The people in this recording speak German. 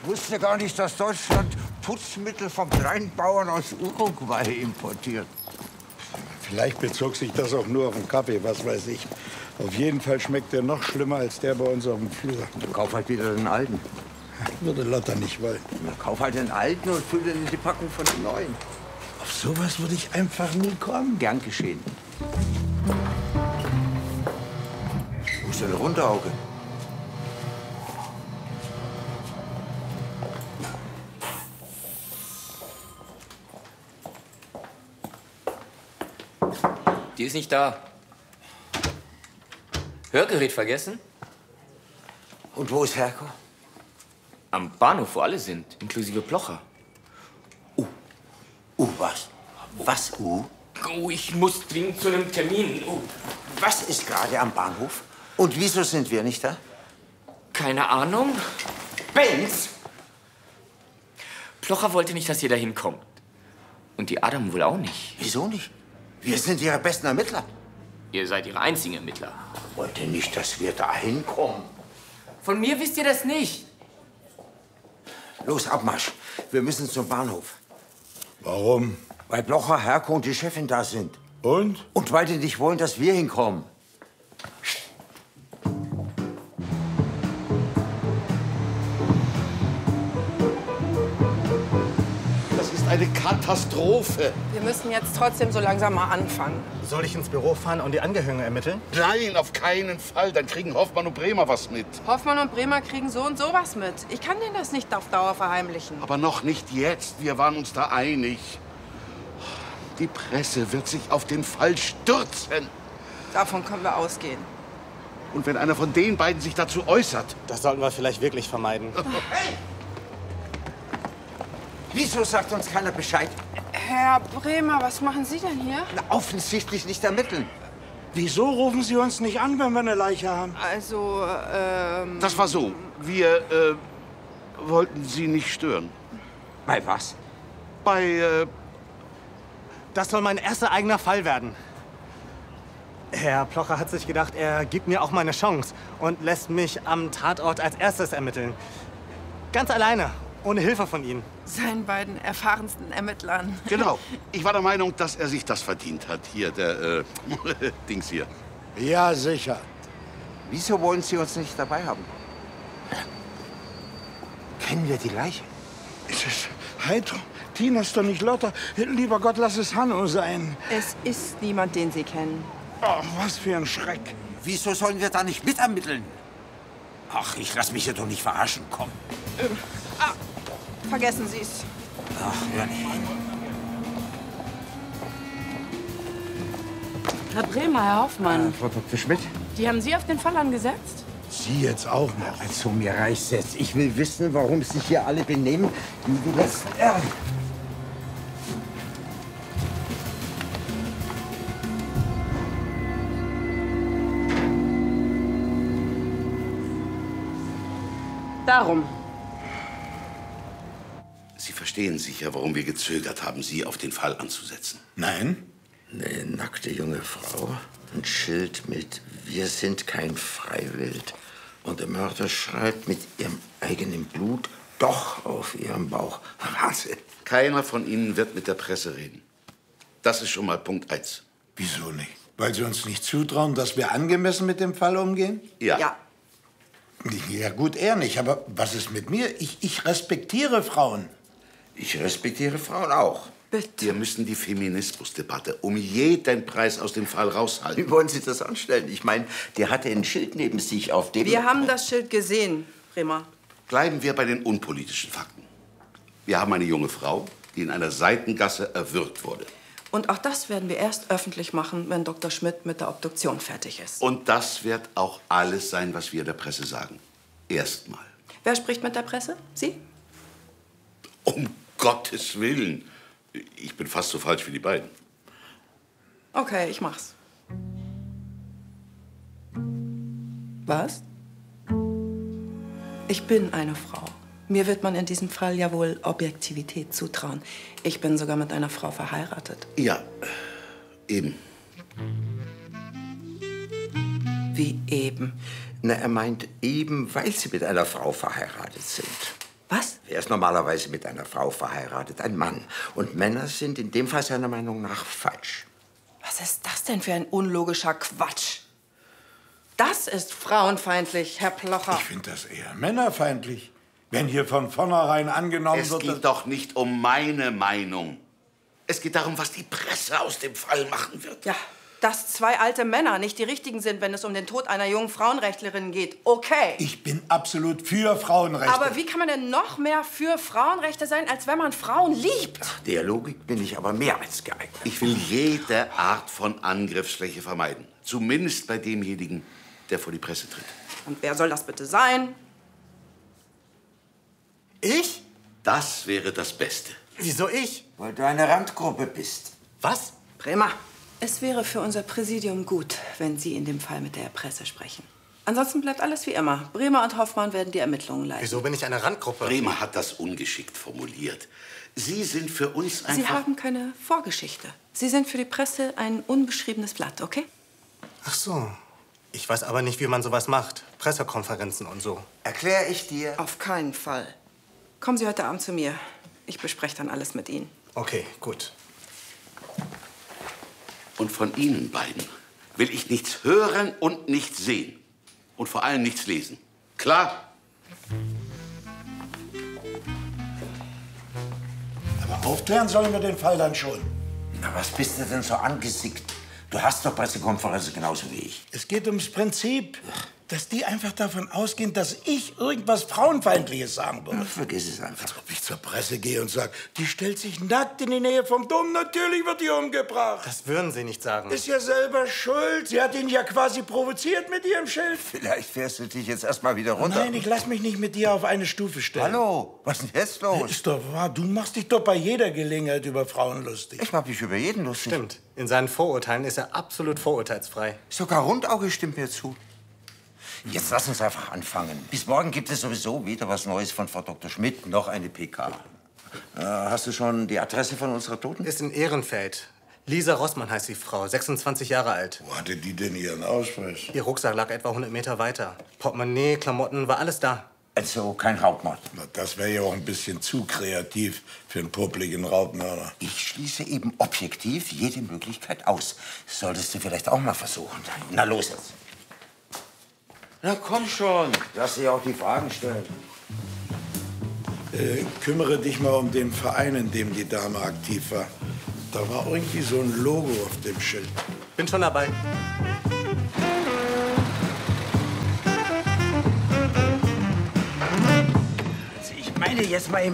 wusste gar nicht, dass Deutschland Putzmittel vom Kleinbauern aus Uruguay importiert. Vielleicht bezog sich das auch nur auf den Kaffee, was weiß ich. Auf jeden Fall schmeckt der noch schlimmer als der bei uns auf dem Flur. Kauf halt wieder den alten. Würde Lotta nicht wollen. Na, kauf halt den alten und füll den in die Packung von dem neuen. Auf sowas würde ich einfach nie kommen. Gern geschehen. Wo ist denn der Runterauge? Die ist nicht da. Hörgerät vergessen? Und wo ist Herko? Am Bahnhof, wo alle sind, inklusive Plocher. Was? Was, Oh, ich muss dringend zu einem Termin. Was ist gerade am Bahnhof? Und wieso sind wir nicht da? Keine Ahnung. Benz! Plocher wollte nicht, dass ihr da hinkommt. Und die Adam wohl auch nicht. Wieso nicht? Wir sind ihre besten Ermittler. Ihr seid ihre einzigen Ermittler. Wollte nicht, dass wir da hinkommen. Von mir wisst ihr das nicht. Los, Abmarsch. Wir müssen zum Bahnhof. Warum? Weil Blocher, Herko und die Chefin da sind. Und? Und weil die nicht wollen, dass wir hinkommen. Das ist eine Katastrophe. Wir müssen jetzt trotzdem so langsam mal anfangen. Soll ich ins Büro fahren und die Angehörigen ermitteln? Nein, auf keinen Fall. Dann kriegen Hoffmann und Bremer was mit. Hoffmann und Bremer kriegen so und sowas mit. Ich kann denen das nicht auf Dauer verheimlichen. Aber noch nicht jetzt. Wir waren uns da einig. Die Presse wird sich auf den Fall stürzen. Davon können wir ausgehen. Und wenn einer von den beiden sich dazu äußert... Das sollten wir vielleicht wirklich vermeiden. Hey! Wieso sagt uns keiner Bescheid? Herr Bremer, was machen Sie denn hier? Na, offensichtlich nicht ermitteln. Wieso rufen Sie uns nicht an, wenn wir eine Leiche haben? Also, Das war so. Wir wollten Sie nicht stören. Bei was? Bei... Das soll mein erster eigener Fall werden. Herr Plocher hat sich gedacht, er gibt mir auch mal eine Chance und lässt mich am Tatort als erstes ermitteln. Ganz alleine, ohne Hilfe von Ihnen. seinen beiden erfahrensten Ermittlern. Genau. Ich war der Meinung, dass er sich das verdient hat. Hier, der Dings hier. Ja, sicher. Wieso wollen Sie uns nicht dabei haben? Kennen wir die Leiche? Es ist Heidrun. Tina ist doch nicht Lotta. Lieber Gott, lass es Hanno sein. Es ist niemand, den Sie kennen. Oh, was für ein Schreck. Wieso sollen wir da nicht mitermitteln? Ach, ich lass mich hier doch nicht verarschen. Komm. Vergessen Sie es. Ach, hör nicht hin. Herr Bremer, Herr Hoffmann, Frau Dr. Schmidt? die haben Sie auf den Fall angesetzt? Sie jetzt auch noch. Also, mir reicht's jetzt. Ich will wissen, warum sich hier alle benehmen wie die letzten Erden. Darum. Sie verstehen sicher, warum wir gezögert haben, Sie auf den Fall anzusetzen. Nein? Eine nackte junge Frau, ein Schild mit „Wir sind kein Freiwild". Und der Mörder schreibt mit ihrem eigenen Blut doch auf ihrem Bauch. Wahnsinn. Keiner von Ihnen wird mit der Presse reden. Das ist schon mal Punkt 1. Wieso nicht? Weil Sie uns nicht zutrauen, dass wir angemessen mit dem Fall umgehen? Ja. Ja gut, er nicht. Aber was ist mit mir? Ich respektiere Frauen. Ich respektiere Frauen auch. Bitte. Wir müssen die Feminismusdebatte um jeden Preis aus dem Fall raushalten. Wie wollen Sie das anstellen? Ich meine, der hatte ein Schild neben sich, auf dem... Wir haben das Schild gesehen, Bremer. Bleiben wir bei den unpolitischen Fakten. Wir haben eine junge Frau, die in einer Seitengasse erwürgt wurde. Und auch das werden wir erst öffentlich machen, wenn Dr. Schmidt mit der Obduktion fertig ist. Und das wird auch alles sein, was wir der Presse sagen. Erstmal. Wer spricht mit der Presse? Sie? Um Gottes Willen. Ich bin fast so falsch wie die beiden. Okay, ich mach's. Was? Ich bin eine Frau. Mir wird man in diesem Fall ja wohl Objektivität zutrauen. Ich bin sogar mit einer Frau verheiratet. Ja, eben. Wie eben. Na, er meint eben, weil Sie mit einer Frau verheiratet sind. Was? Wer ist normalerweise mit einer Frau verheiratet? Ein Mann. Und Männer sind in dem Fall seiner Meinung nach falsch. Was ist das denn für ein unlogischer Quatsch? Das ist frauenfeindlich, Herr Plocher. Ich finde das eher männerfeindlich. Wenn hier von vornherein angenommen Es wird... geht doch nicht um meine Meinung. Es geht darum, was die Presse aus dem Fall machen wird. Ja, dass zwei alte Männer nicht die richtigen sind, wenn es um den Tod einer jungen Frauenrechtlerin geht. Okay. Ich bin absolut für Frauenrechte. Aber wie kann man denn noch mehr für Frauenrechte sein, als wenn man Frauen liebt? Der Logik bin ich aber mehr als geeignet. Ich will jede Art von Angriffsfläche vermeiden. Zumindest bei demjenigen, der vor die Presse tritt. Und wer soll das bitte sein? Ich? Das wäre das Beste. Wieso ich? Weil du eine Randgruppe bist. Was? Bremer, es wäre für unser Präsidium gut, wenn Sie in dem Fall mit der Presse sprechen. Ansonsten bleibt alles wie immer. Bremer und Hoffmann werden die Ermittlungen leiten. Wieso bin ich eine Randgruppe? Bremer hat das ungeschickt formuliert. Sie sind für uns einfach... Sie haben keine Vorgeschichte. Sie sind für die Presse ein unbeschriebenes Blatt, okay? Ach so. Ich weiß aber nicht, wie man sowas macht. Pressekonferenzen und so. Erkläre ich dir. Auf keinen Fall. Kommen Sie heute Abend zu mir. Ich bespreche dann alles mit Ihnen. Okay, gut. Und von Ihnen beiden will ich nichts hören und nichts sehen. Und vor allem nichts lesen. Klar? Aber aufklären sollen wir den Fall dann schon. Na, was bist du denn so angesickt? Du hast doch Pressekonferenzen genauso wie ich. Es geht ums Prinzip, dass die einfach davon ausgehen, dass ich irgendwas Frauenfeindliches sagen würde. Vergiss es einfach. Ob ich zur Presse gehe und sage, die stellt sich nackt in die Nähe vom Dom, natürlich wird die umgebracht. Das würden Sie nicht sagen. Ist ja selber schuld. Sie hat ihn ja quasi provoziert mit ihrem Schild. Vielleicht fährst du dich jetzt erst mal wieder runter. Nein, ich lass mich nicht mit dir auf eine Stufe stellen. Hallo, was ist denn jetzt los? Ist doch wahr, du machst dich doch bei jeder Gelegenheit über Frauen lustig. Ich mach mich über jeden lustig. Stimmt. In seinen Vorurteilen ist er absolut vorurteilsfrei. Sogar Rundauge stimmt mir zu. Jetzt lass uns einfach anfangen. Bis morgen gibt es sowieso wieder was Neues von Frau Dr. Schmidt, noch eine PK. Hast du schon die Adresse von unserer Toten? Ist in Ehrenfeld. Lisa Rossmann heißt die Frau, 26 Jahre alt. Wo hatte die denn ihren Ausweis? Ihr Rucksack lag etwa 100 Meter weiter. Portemonnaie, Klamotten, war alles da. Also kein Raubmord. Na, das wäre ja auch ein bisschen zu kreativ für einen publiken Raubmörder. Ich schließe eben objektiv jede Möglichkeit aus. Solltest du vielleicht auch mal versuchen. Na los jetzt. Na komm schon, lass dich auch die Fragen stellen. Kümmere dich mal um den Verein, in dem die Dame aktiv war. Da war irgendwie so ein Logo auf dem Schild. Bin schon dabei. Also ich meine jetzt mal im